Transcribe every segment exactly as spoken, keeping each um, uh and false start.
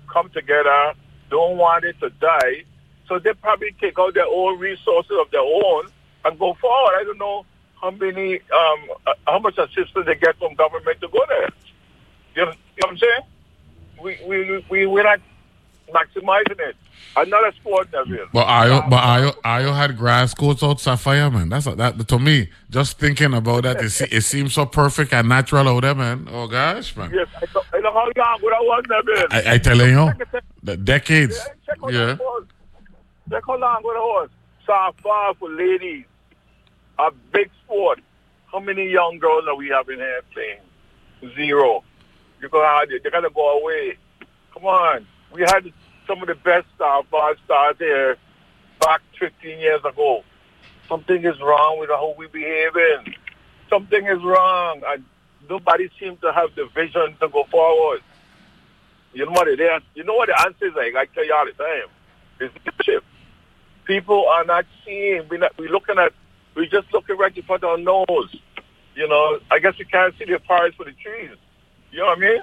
come together, don't want it to die. So they probably take out their own resources of their own and go forward. I don't know how many, um, uh, how much assistance they get from government to go there. You know, you know what I'm saying? We we we we're not maximizing it. Another sport, Neville. But Ayo, but Ayo, Ayo had grass courts out Sapphire, man. That's a, that to me. Just thinking about that, it, it seems so perfect and natural out there, man. Oh gosh, man. Yes, I know, I know how long that was, Neville. I, I tell you, the decades. Yeah, check how yeah. long it was. Check how long it was. Sapphire for ladies, a big sport. How many young girls are we having here playing? Zero. You're gonna, they're gonna go away. Come on, we had some of the best uh, bar stars here back fifteen years ago. Something is wrong with how we behaving. Something is wrong, and nobody seems to have the vision to go forward. You know what it is? You know what the answer is like? I tell you all the time. It's leadership. People are not seeing. We're, not, we're looking at. We're just looking right in front of our nose. You know. I guess you can't see the forest for the trees. You know what I mean?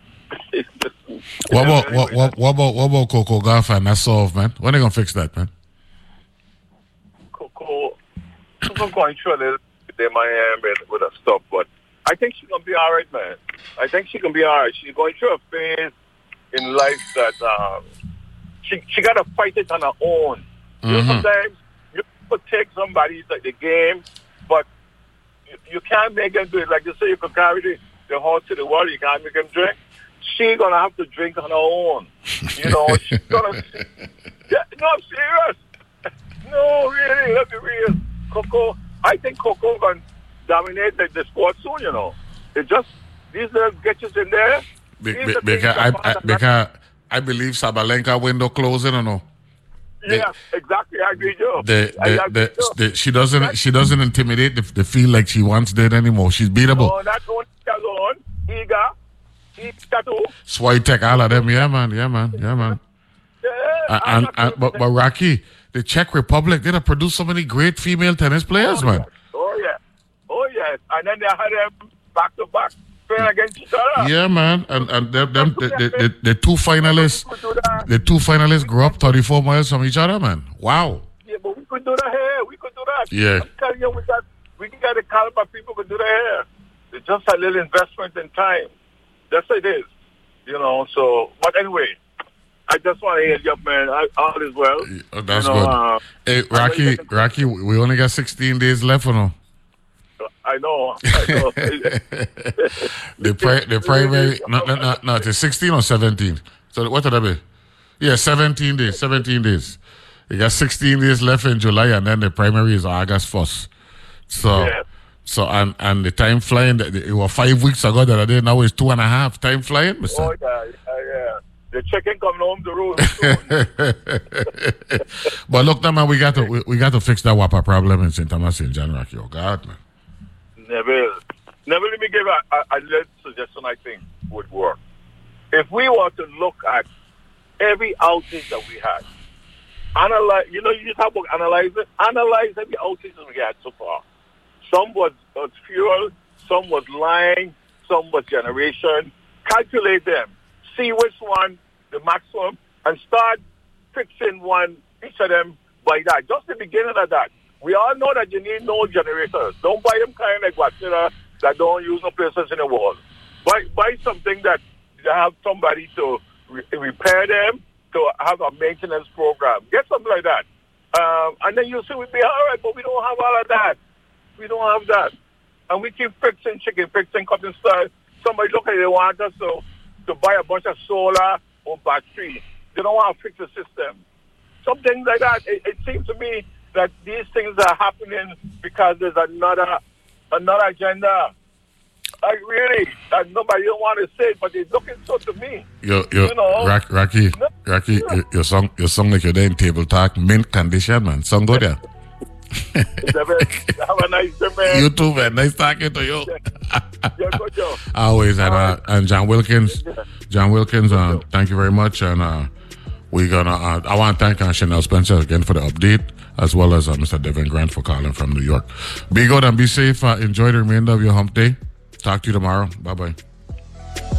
What about what, what, what about what about Coco Gauff and that's solved, man? When are they gonna fix that, man? Coco, Coco going through a little bit in Miami with her stuff, but I think she's gonna be all right, man. I think she can be all right. She's going through a phase in life that um, she she gotta fight it on her own. Mm-hmm. You know, sometimes you could take somebody like the game, but you, you can't make them do it. Like you say, you could carry the, the horse to the water, you can't make them drink. She's gonna have to drink on her own. You know, she's gonna. Yeah, no, I'm serious. No, really, let's be real. Coco, I think Coco gonna dominate the, the sport soon. You know, it just these little getches in there. Be, be, because I, I because I believe Sabalenka window closing or no. Yeah, the, exactly. I agree, Joe. The, the, the, the, she doesn't That's, she doesn't intimidate the, the feel like she once did anymore. She's beatable. No, not only alone. Iga. Swiatek, all of them, yeah, man, yeah, man, yeah, man. Yeah, and, and, and but, but Rocky, the Czech Republic, they have produced so many great female tennis players, oh, man. Yes. Oh yeah, oh yes, and then they had them back to back playing against each other. Yeah, man, and and them, them the, the, the, the two finalists, the two finalists grew up thirty-four miles from each other, man. Wow. Yeah, but we could do that here. We could do that. Yeah. I'm telling you, we got we got the caliber people could do that here. It's just a little investment in time. That's what it is, you know. So, but anyway, I just want to hear you up, man. I, all is well. Oh, that's you know, good. Uh, hey, Rocky, Rocky, we only got sixteen days left, or no? I know. I know. the pri- the primary, no, no, no, no, it's sixteen or seventeen. So what did that be? Yeah, seventeen days. Seventeen days. You got sixteen days left in July, and then the primary is August first. So. Yeah. So and and the time flying, it was five weeks ago that I did. Now it's two and a half. Time flying, Mister Oh yeah, yeah, yeah. The chicken coming home the road. But look, now man, we got to we, we got to fix that W A P A problem in Saint Thomas in John Rocky. Oh God, man. Never, never. Let me give a, a, a little suggestion. I think would work. If we were to look at every outage that we had, analyze. You know, you just have to analyze it. Analyze every outage that we had so far. Some was, was fuel, some was line, some was generation. Calculate them. See which one, the maximum, and start fixing one, each of them by that. Just the beginning of that. We all know that you need no generators. Don't buy them kind of like, you know, that don't use no places in the wall. Buy, buy something that you have somebody to re- repair them, to have a maintenance program. Get something like that. Um, and then you see we'll be all right, but we don't have all of that. We don't have that. And we keep fixing chicken, fixing cotton style. Somebody look at it, they want us to, to buy a bunch of solar or battery. They don't want to fix the system. Some things like that. It, it seems to me that these things are happening because there's another another agenda. Like really, that nobody don't want to say it, but it's looking so to me. Yo, yo, you know, Rocky, Rocky, Rocky yeah. your, your song, your song like you're there in table talk, mint condition, man. Song go there. Have a nice day, man. You too, man. Nice talking to you. Yeah, good job. Always, and uh, and John Wilkins, John Wilkins. Uh, thank you very much, and uh, we're gonna. Uh, I want to thank uh, Chanel Spencer again for the update, as well as uh, Mister Devin Grant for calling from New York. Be good and be safe. Uh, enjoy the remainder of your hump day. Talk to you tomorrow. Bye bye.